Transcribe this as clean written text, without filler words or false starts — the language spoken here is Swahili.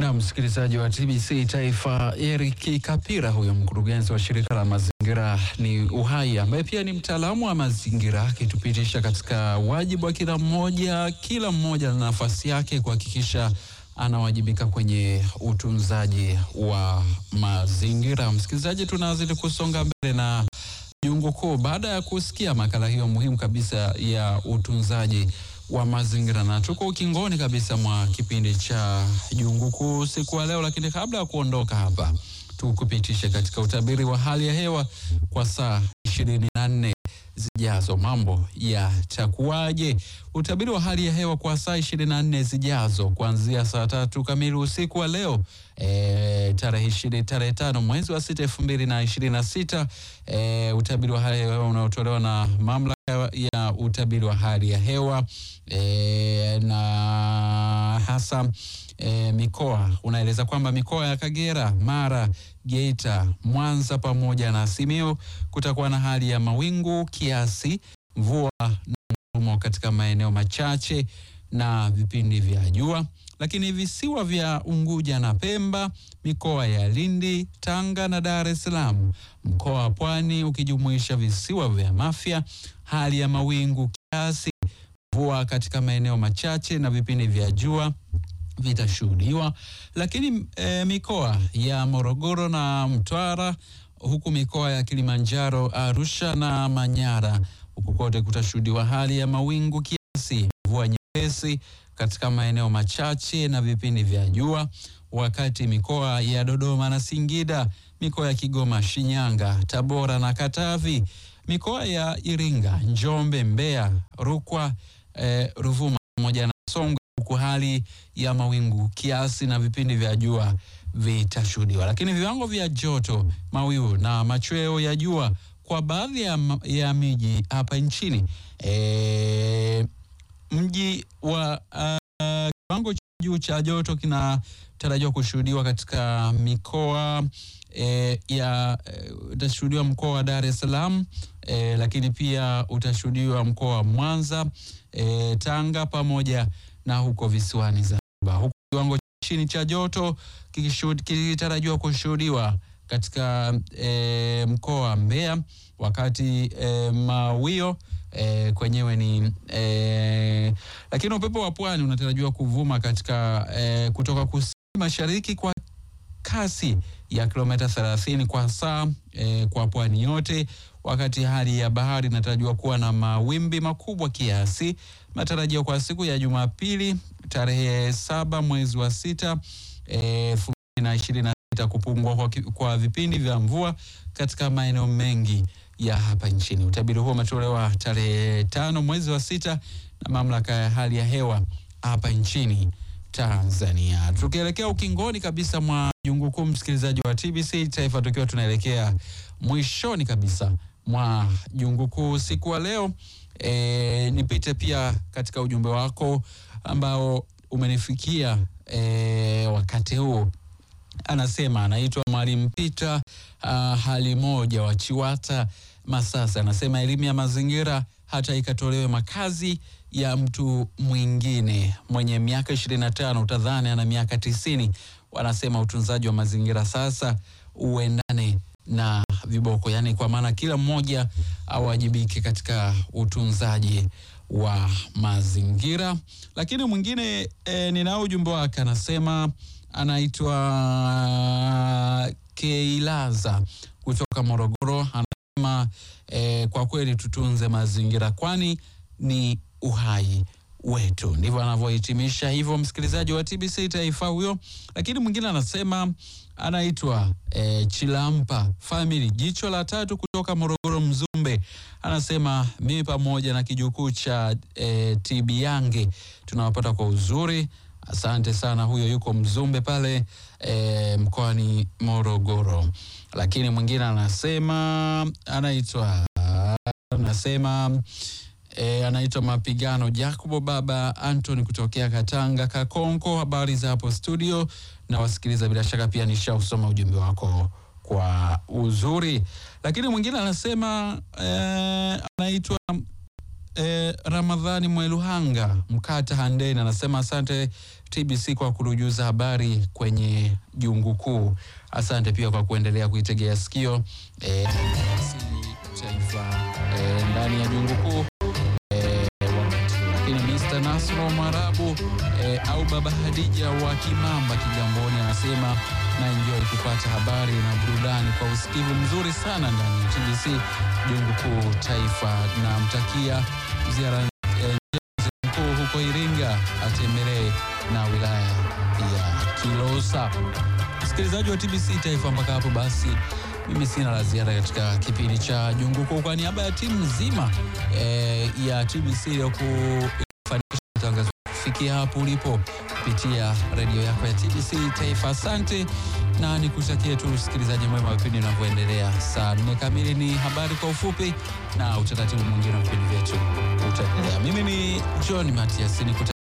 Na msikilizaji wa TBC Taifa, Eric Kapira, huyo mkurugenzi wa shirika la mazingira ni Uhai, ambaye pia ni mtaalamu wa mazingira, akitupitisha katika wajibu wa kila mmoja na nafasi yake kuhakikisha anawajibika kwenye utunzaji wa mazingira. Msikilizaji, tunazidi kusonga mbele na Jungu Kuu baada ya kusikia makala hiyo muhimu kabisa ya utunzaji wa mazingira, na tuko ukingoni kabisa mwa kipindi cha Jungu Kuu siku ya leo. Lakini kabla ya kuondoka hapa, tukupitishe katika utabiri wa hali ya hewa kwa saa 24 zijazo. Mambo yatakuwaje? Utabiri wa hali ya hewa kwa saa 24 zijazo kuanzia saa 3 kamili usiku wa leo, tarehe 5 mwezi wa 6 2026. Utabiri wa hali ya hewa unaotolewa na mamlaka ya utabiri wa hali ya hewa na hasa mikoa unaeleza kwamba mikoa ya Kagera, Mara, Geita, Mwanza pamoja na Simiyu kutakuwa na hali ya mawingu kiasi, mvua na ngurumo katika maeneo machache na vipindi vya jua. Lakini visiwa vya Unguja na Pemba, mikoa ya Lindi, Tanga na Dar es Salaam, mkoa wa Pwani ukijumuisha visiwa vya Mafia, hali ya mawingu kiasi, mvua katika maeneo machache na vipindi vya jua vitashuhudiwa. Lakini mikoa ya Morogoro na Mtwara, huku mikoa ya Kilimanjaro, Arusha na Manyara, huku kote kutashuhudiwa hali ya mawingu kiasi, mvua nyepesi katika maeneo machache na vipindi vya jua. Wakati mikoa ya Dodoma na Singida, mikoa ya Kigoma, Shinyanga, Tabora na Katavi, mikoa ya Iringa, Njombe, Mbeya, Rukwa, Ruvuma pamoja na Songwe, huku hali ya mawingu kiasi na vipindi vya jua vitashuhudiwa. Lakini viwango vya joto, mawio na machweo ya jua kwa baadhi ya miji hapa nchini, mji wa kiwango cha juu cha joto kinatarajiwa kushuhudiwa katika mikoa utashuhudiwa mkoa wa Dar es Salaam, lakini pia utashuhudiwa mkoa wa Mwanza, Tanga pamoja na huko visiwani Zanzibar. Huko kiwango chini cha joto kikitarajiwa kushuhudiwa katika mkoa wa Mbeya, wakati mawio kwenyewe ni lakini upepo wa pwani unatarajiwa kuvuma katika kutoka kusini mashariki kwa kasi ya kilomita 30 kwa saa kwa pwani yote, wakati hali ya bahari inatarajiwa kuwa na mawimbi makubwa kiasi. Matarajio kwa siku ya Jumapili tarehe 7 mwezi wa 6 2026, kupungua kwa vipindi vya mvua katika maeneo mengi ya hapa nchini. Utabiri huo umetolewa tarehe 5 mwezi wa 6 na mamlaka ya hali ya hewa hapa nchini Tanzania. Tukielekea ukingoni kabisa mwa Jungu Kuu, msikilizaji wa TBC Taifa, tukiwa tunaelekea mwishoni kabisa mwa Jungu Kuu siku wa leo, nipite pia katika ujumbe wako ambao umenifikia wakati huu. Anasema anaitwa Mwalimu Peter hali moja wa Chiwata Masasa. Anasema elimu ya mazingira hata ikatolewe makazi ya mtu mwingine mwenye miaka 25 utadhani ana miaka 90. Wanasema utunzaji wa mazingira sasa uendane na viboko, yani kwa maana kila mmoja awajibike katika utunzaji wa mazingira. Lakini mwingine ninao ujumbe wake, anasema anaitwa Keilaza kutoka Morogoro. Anasema kwa kweli tutunze mazingira kwani ni uhai wetu. Ndivyo anavyohitimisha hivyo msikilizaji wa TBC Taifa huyo. Lakini mwingine anasema anaitwa Chilampa Family Jicho la Tatu kutoka Morogoro Mzumbe. Anasema mimi pamoja na kijukuu cha Tibiange tunawapata kwa uzuri. Asante sana, huyo yuko Mzumbe pale mkoani Morogoro. Lakini mwingine anasema anaitwa Mapigano Jacobo Baba Anthony kutokea Katanga Kakonko. Habari za hapo studio na wasikiliza, bila shaka pia nishausoma ujumbe wako kwa uzuri. Lakini mwingine anasema anaitwa Ramadhani Mweluhanga Mkata Handeni anasema asante TBC kwa kurujuza habari kwenye jungu kuu. Asante pia kwa kuendelea kuitegea sikio taifa ndani ya jungu kuu. Lakini Mr. Nasro Marabu au Baba Hadija wa Kimamba Kigamboni anasema na enjoy kupata habari na burudani kwa usikivu mzuri sana ndani ya TBC jungu kuu taifa, na mtakia ziara mkuu huko Iringa atembelee na wilaya ya Kilosa. Msikilizaji wa TBC taifa, mpaka hapo basi mimi sina la ziada katika kipindi cha jungu kuu. Kwa niaba ya timu nzima ya TBC ya kufanikisha matangazo kufikia hapo ulipo kupitia redio yako ya TBC taifa, asante na nikutakie tu usikilizaji mwema wa vipindi vinavyoendelea. Saa 4 kamili ni habari kwa ufupi na utaratibu mwingine wa vipindi vyetu utaendelea. Mimi ni John Matias.